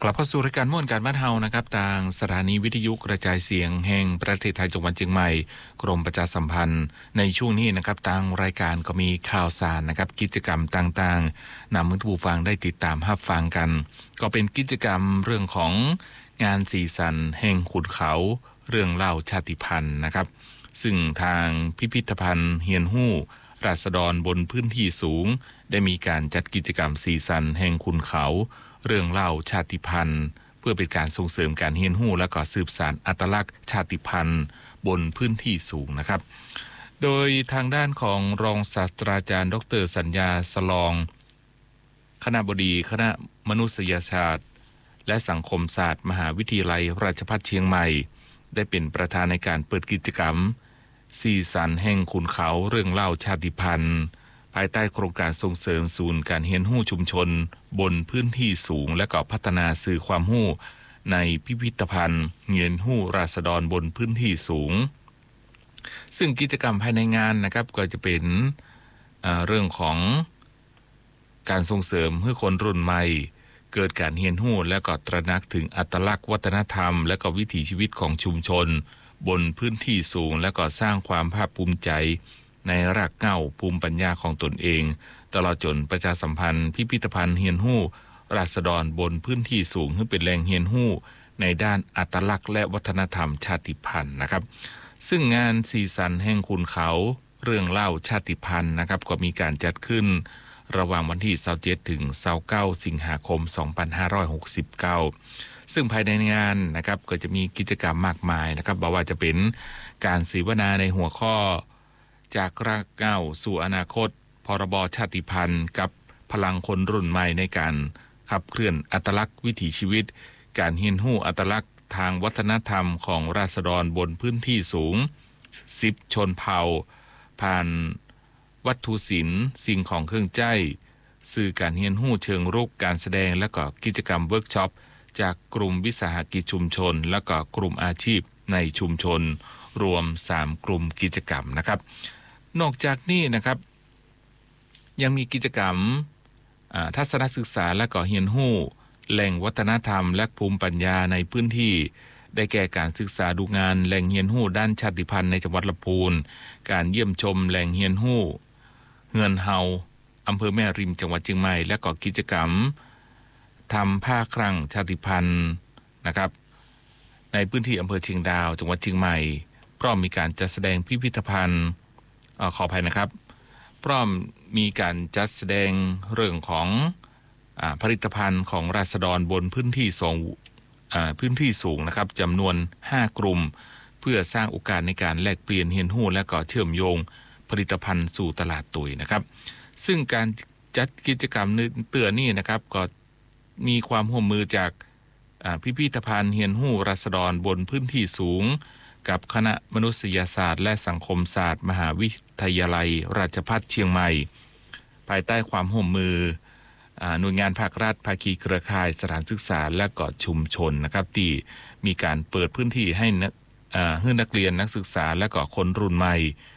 กลับเข้าสู่รายการม่วนการบ้านเฮานะครับทางสถานีวิทยุกระจายเสียงแห่งประเทศไทยจังหวัดเชียงใหม่กรมประชาสัมพันธ์ในช่วงนี้นะครับทางรายการก็มีข่าวสารนะครับกิจกรรมต่างๆนำให้ผู้ฟังได้ติดตามรับฟังกันก็เป็นกิจกรรมเรื่องของงานสีสันแห่งขุนเขาเรื่องเล่าชาติพันธุ์นะครับซึ่งทางพิพิธภัณฑ์เฮียนฮู้ราษฎรบนพื้นที่สูงได้มีการจัดกิจกรรมสีสันแห่งขุนเขาเรื่องเล่าชาติพันธุ์เพื่อเป็นการส่งเสริมการเรียนรู้และก็สืบสานอัตลักษณ์ชาติพันธุ์บนพื้นที่สูงนะครับโดยทางด้านของรองศาสตราจารย์ดร.สัญญาสลองคณบดีคณะมนุษยศาสตร์และสังคมศาสตร์มหาวิทยาลัยราชภัฏเชียงใหม่ได้เป็นประธานในการเปิดกิจกรรมสีสันแห่งขุนเขาเรื่องเล่าชาติพันธุ์ภายใต้โครงการส่งเสริมศูนย์การเรียนรู้ชุมชนบนพื้นที่สูงและก็พัฒนาสื่อความรู้ในพิพิธภัณฑ์เรียนรู้ราษฎรบนพื้นที่สูงซึ่งกิจกรรมภายในงานนะครับก็จะเป็นเรื่องของการส่งเสริมให้คนรุ่นใหม่เกิดการเรียนรู้และก็ตระหนักถึงอัตลักษณ์วัฒนธรรมและก็วิถีชีวิตของชุมชนบนพื้นที่สูงและก็สร้างความภาคภูมิใจในรากเหง้าภูมิปัญญาของตนเองตลอดจนประชาสัมพันธ์พิพิธภัณฑ์เฮียนฮู้ราษฎรบนพื้นที่สูงให้เป็นแหล่งเฮียนฮู้ในด้านอัตลักษณ์และวัฒนธรรมชาติพันธุ์นะครับซึ่งงานสีสันแห่งขุนเขาเรื่องเล่าชาติพันธุ์นะครับก็มีการจัดขึ้นระหว่างวันที่27ถึง29สิงหาคม2569ซึ่งภายในงานนะครับก็จะมีกิจกรรมมากมายนะครับบ่ว่าจะเป็นการเสวนาในหัวข้อจากรากเหง้าสู่อนาคตพรบชาติพันธุ์กับพลังคนรุ่นใหม่ในการขับเคลื่อนอัตลักษณ์วิถีชีวิตการเรียนรู้อัตลักษณ์ทางวัฒนธรรมของราษฎรบนพื้นที่สูง10ชนเผ่าผ่านวัตถุศิลป์สิ่งของเครื่องใจสื่อการเรียนรู้เชิงรุกการแสดงและก็กิจกรรมเวิร์กช็อปจากกลุ่มวิสาหกิจชุมชนและก็กลุ่มอาชีพในชุมชนรวม3กลุ่มกิจกรรมนะครับนอกจากนี้นะครับยังมีกิจกรรมทัศนศึกษาและก็เรียนรู้แหล่งวัฒนธรรมและภูมิปัญญาในพื้นที่ได้แก่การศึกษาดูงานแหล่งเรียนรู้ด้านชาติพันธุ์ในจังหวัดลำพูนการเยี่ยมชมแหล่งเรียนรู้เฮือนเฮาอำเภอแม่ริมจังหวัดเชียงใหม่และก็กิจกรรมทำผ้าครั่งชาติพันธุ์นะครับในพื้นที่อำเภอเชียงดาวจังหวัดเชียงใหม่พร้อมมีการจัดแสดงพิพิธภัณฑ์ขออภัยนะครับพร้อมมีการจัดแสดงเรื่องของผลิตภัณฑ์ของราษฎรบนพื้นที่สูงนะครับจำนวน5กลุ่มเพื่อสร้างโอกาสในการแลกเปลี่ยนเรียนรู้และก็เชื่อมโยงผลิตภัณฑ์สู่ตลาดตุยนะครับซึ่งการจัดกิจกรรมเตือนนี่นะครับก็มีความร่วมมือจากพิพิธภัณฑ์เรียนรู้ราษฎรบนพื้นที่สูงกับคณะมนุษยศาสตร์และสังคมศาสตร์มหาวิทยาลัยราชภัฏเชียงใหม่ภายใต้ความร่วมมือหน่วยงานภาครัฐภาคีเครือข่ายสถานศึกษาและก็ชุมชนนะครับที่มีการเปิดพื้นที่ให้นักเรียนนักศึกษาและก็คนรุ่นใหม่